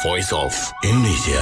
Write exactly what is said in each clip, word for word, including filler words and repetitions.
Voice of Indonesia.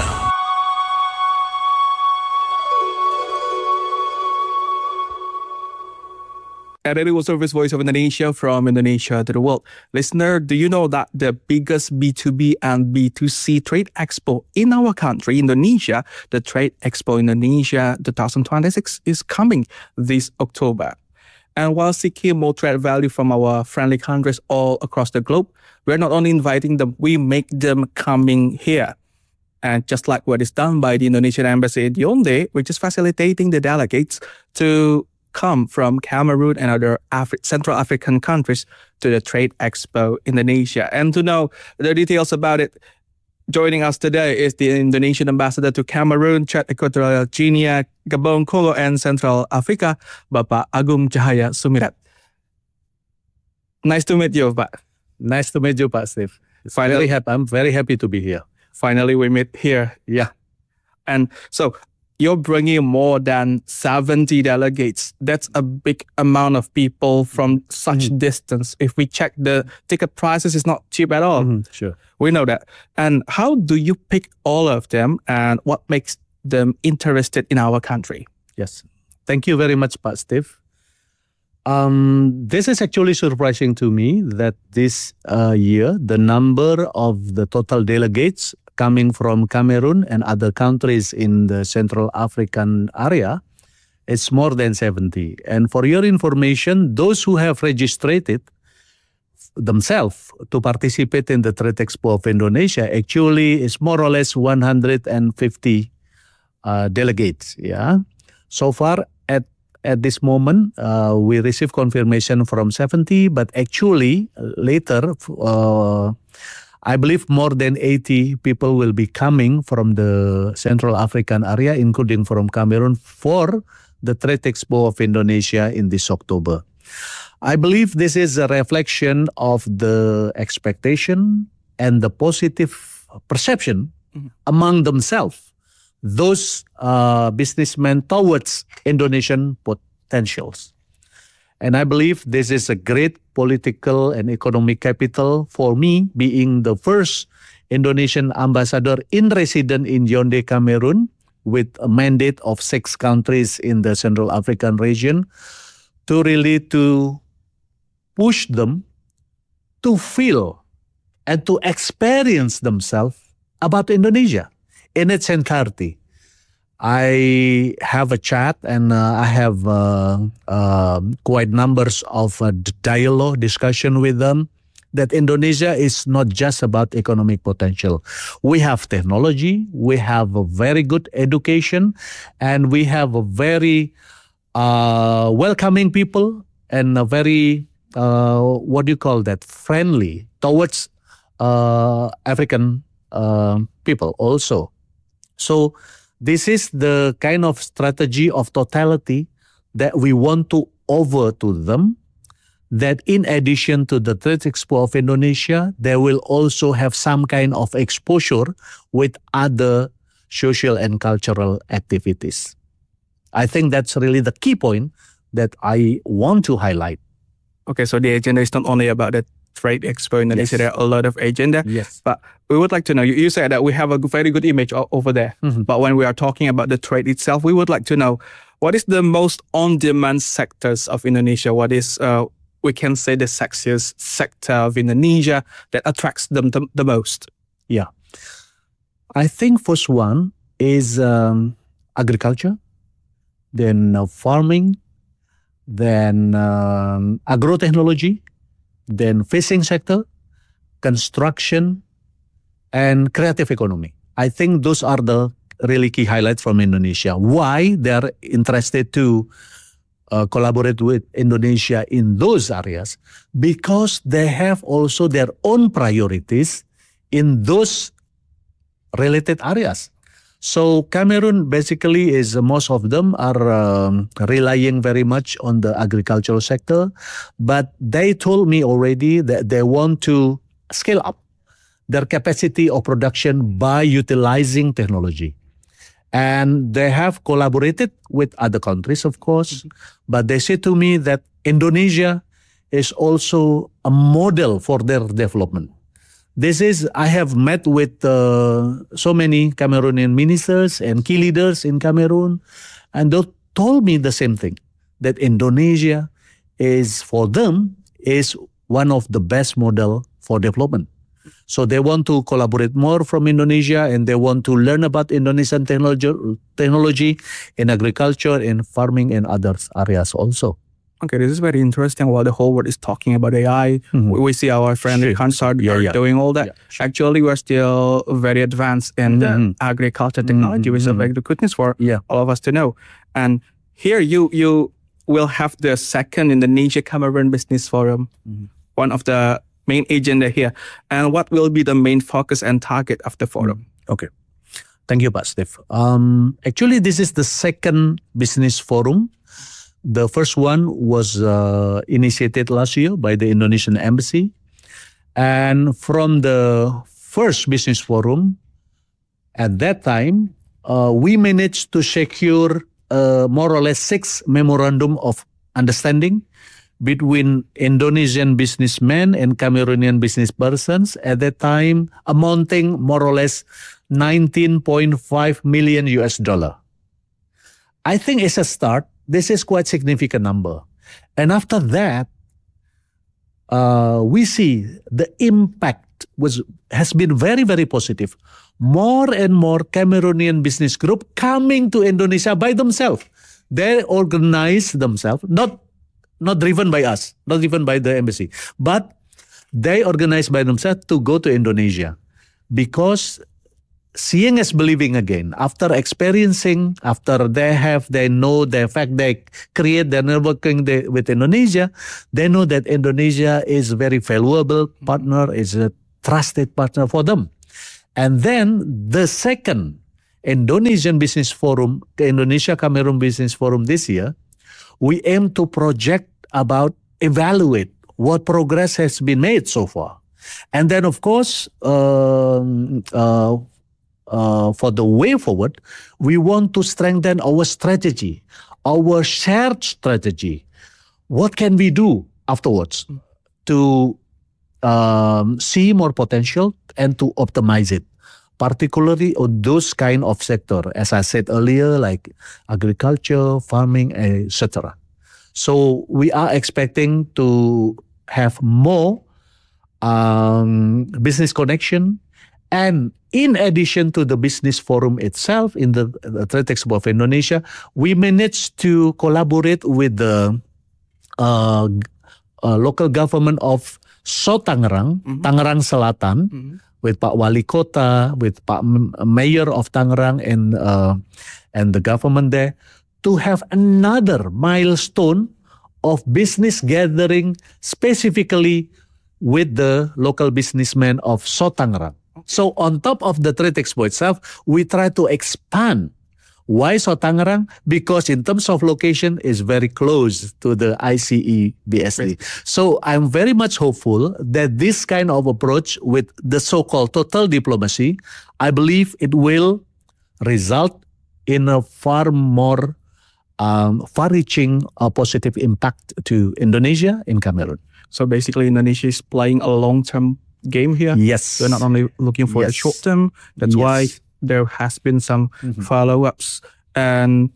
And it was Service Voice of Indonesia from Indonesia to the world. Listener, do you know that the biggest B two B and B two C trade expo in our country, Indonesia, the Trade Expo Indonesia twenty twenty-six, is coming this October. And while seeking more trade value from our friendly countries all across the globe, we're not only inviting them, we make them coming here. And just like what is done by the Indonesian Embassy in Yaoundé, we're just facilitating the delegates to come from Cameroon and other Afri- Central African countries to the Trade Expo Indonesia. And to know the details about it, joining us today is the Indonesian ambassador to Cameroon, Chad, Equatorial Guinea, Gabon, Congo, and Central Africa, Bapak Agung Cahaya Sumirat. Nice to meet you, Pak. Nice to meet you, Pak Steve. Finally, very happy. I'm very happy to be here. Finally, we meet here. Yeah. And so, you're bringing more than seventy delegates. That's a big amount of people from such mm-hmm. distance. If we check the ticket prices, it's not cheap at all. Mm-hmm. Sure. We know that. And how do you pick all of them and what makes them interested in our country? Yes. Thank you very much, Pak Steve. Um, this is actually surprising to me that this uh, year, the number of the total delegates coming from Cameroon and other countries in the Central African area, it's more than seventy. And for your information, those who have registered themselves to participate in the Trade Expo of Indonesia actually is more or less one hundred fifty uh, delegates. Yeah. So far, at at this moment, uh, we receive confirmation from seventy, but actually later, uh, I believe more than eighty people will be coming from the Central African area, including from Cameroon, for the Trade Expo of Indonesia in this October. I believe this is a reflection of the expectation and the positive perception mm-hmm. among themselves, those uh, businessmen towards Indonesian potentials. And I believe this is a great political and economic capital for me, being the first Indonesian ambassador in residence in Yaoundé, Cameroon, with a mandate of six countries in the Central African region, to really to push them to feel and to experience themselves about Indonesia in its entirety. I have a chat and uh, I have uh, uh, quite numbers of uh, dialogue, discussion with them that Indonesia is not just about economic potential. We have technology, we have a very good education, and we have a very uh, welcoming people and a very, uh, what do you call that, friendly towards uh, African uh, people also. So, this is the kind of strategy of totality that we want to offer to them, that in addition to the Trade Expo of Indonesia, they will also have some kind of exposure with other social and cultural activities. I think that's really the key point that I want to highlight. Okay, so the agenda is not only about the Trade Expo in Indonesia, yes. There are a lot of agenda. Yes. But we would like to know, you, you said that we have a very good image o- over there. Mm-hmm. But when we are talking about the trade itself, we would like to know, what is the most on-demand sectors of Indonesia? What is, uh, we can say, the sexiest sector of Indonesia that attracts them the, the most? Yeah. I think first one is um, agriculture, then uh, farming, then um, agro-technology, then fishing sector, construction, and creative economy. I think those are the really key highlights from Indonesia. Why they are interested to uh, collaborate with Indonesia in those areas? Because they have also their own priorities in those related areas. So Cameroon basically is, uh, most of them are um, relying very much on the agricultural sector, but they told me already that they want to scale up their capacity of production by utilizing technology. And they have collaborated with other countries, of course, mm-hmm. but they say to me that Indonesia is also a model for their development. This is, I have met with uh, so many Cameroonian ministers and key leaders in Cameroon, and they told me the same thing, that Indonesia is, for them, is one of the best model for development. So they want to collaborate more from Indonesia, and they want to learn about Indonesian technology, technology in agriculture, in farming, and other areas also. Okay, this is very interesting. While the whole world is talking about A I, mm-hmm. we, we see our friend Sure. Hansard Yeah, are yeah. doing all that. Yeah, sure. Actually, we're still very advanced in Mm-hmm. the agriculture technology, which is a Mhm. very good news for Yeah. all of us to know. And here you you will have the second Indonesia Cameroon Business Forum, Mhm. one of the main agenda here. And what will be the main focus and target of the forum? Okay. Thank you, Pak Steve. Um, actually, this is the second business forum. The first one was uh, initiated last year by the Indonesian Embassy. And from the first business forum, at that time, uh, we managed to secure uh, more or less six memorandum of understanding between Indonesian businessmen and Cameroonian business persons at that time, amounting more or less nineteen point five million U S dollar. I think it's a start. This is quite significant number. And after that, uh, we see the impact was has been very, very positive. More and more Cameroonian business group coming to Indonesia by themselves. They organize themselves, not not driven by us, not driven by the embassy, but they organize by themselves to go to Indonesia, because seeing is believing again. After experiencing, after they have, they know the fact they create their networking they, with Indonesia, they know that Indonesia is a very valuable partner, is a trusted partner for them. And then the second Indonesian Business Forum, the Indonesia Cameroon Business Forum this year, we aim to project about, evaluate what progress has been made so far. And then, of course, um, uh, uh, for the way forward, we want to strengthen our strategy, our shared strategy. What can we do afterwards to um, see more potential and to optimize it? Particularly on those kind of sector, as I said earlier, like agriculture, farming, et cetera. So we are expecting to have more um, business connection, and in addition to the business forum itself in the, the Trade Expo of Indonesia, we managed to collaborate with the uh, uh, local government of So Tangerang, mm-hmm. Tangerang Selatan, mm-hmm. with Pak Wali Kota, with Pak Mayor of Tangerang, and uh, and the government there, to have another milestone of business gathering specifically with the local businessmen of So Tangerang. So on top of the Trade Expo itself, we try to expand. Why So Tangerang? Because in terms of location, is very close to the I C E B S D. So I'm very much hopeful that this kind of approach with the so-called total diplomacy, I believe it will result in a far more um, far-reaching uh, positive impact to Indonesia in Cameroon. So basically, Indonesia is playing a long-term game here. Yes. We're not only looking for yes. the short term. That's yes. why there has been some mm-hmm. follow-ups. And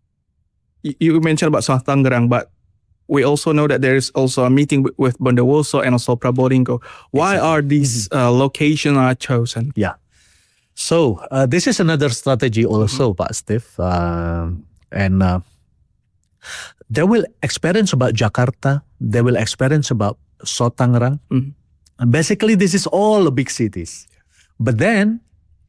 you mentioned about South Tangerang, but we also know that there is also a meeting with, with Bondowoso and also Probolinggo. Why exactly. are these mm-hmm. uh, locations are chosen? Yeah. So uh, this is another strategy also, mm-hmm. Pak Steve. Uh, and uh, they will experience about Jakarta. They will experience about So Tangerang. Mm-hmm. And basically, this is all big cities. But then,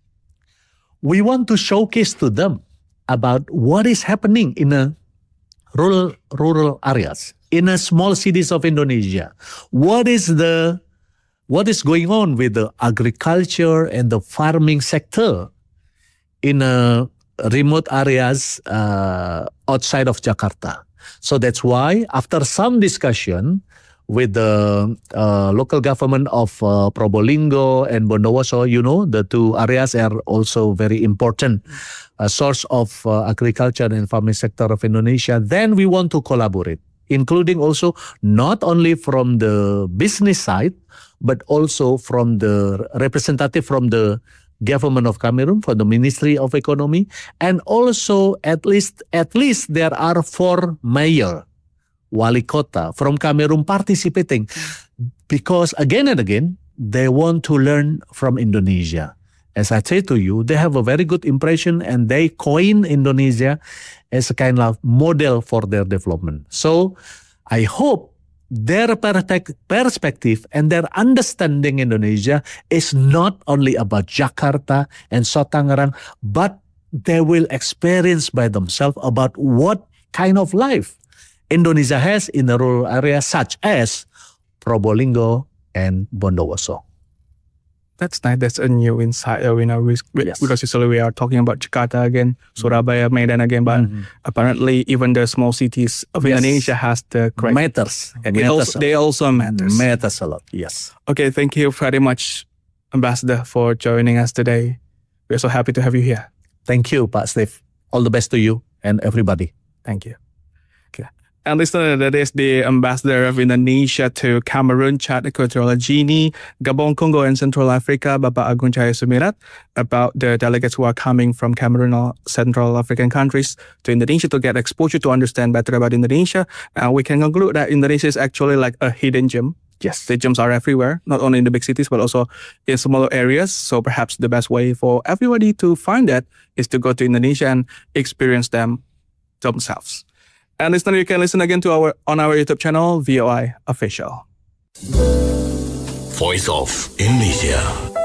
we want to showcase to them about what is happening in a rural rural areas, in a small cities of Indonesia. What is the what is going on with the agriculture and the farming sector in a remote areas uh, outside of Jakarta? So that's why after some discussion with the uh, local government of uh, Probolinggo and Bondowoso, you know, the two areas are also very important uh, source of uh, agriculture and farming sector of Indonesia. Then we want to collaborate including also not only from the business side, but also from the representative from the government of Cameroon, from the Ministry of Economy, and also at least at least there are four mayor, wali kota from Cameroon participating, because again and again they want to learn from Indonesia. As I say to you, they have a very good impression and they coin Indonesia as a kind of model for their development. So I hope their perspective and their understanding Indonesia is not only about Jakarta and Sotangerang, but they will experience by themselves about what kind of life Indonesia has in the rural areas such as Probolinggo and Bondowoso. That's nice. That's a new insight. Uh, you know, we, we, Yes. because usually we are talking about Jakarta again, Surabaya, Medan again, but Mhm. apparently even the small cities of Yes. Indonesia has the correct. Matters. And they matters also, they also matters. matters a lot. Yes. Okay, thank you very much, Ambassador, for joining us today. We're so happy to have you here. Thank you, Pak Steve. All the best to you and everybody. Thank you. Okay. And listener, that is the Ambassador of Indonesia to Cameroon, Chad, Equatorial Guinea, Gabon, Congo, and Central Africa, Bapak Agung Cahaya Sumirat, about the delegates who are coming from Cameroon or Central African countries to Indonesia to get exposure to understand better about Indonesia. And we can conclude that Indonesia is actually like a hidden gem. Yes, the gems are everywhere, not only in the big cities, but also in smaller areas. So perhaps the best way for everybody to find that is to go to Indonesia and experience them themselves. And listener, you can listen again to our on our YouTube channel, V O I Official. Voice of Indonesia.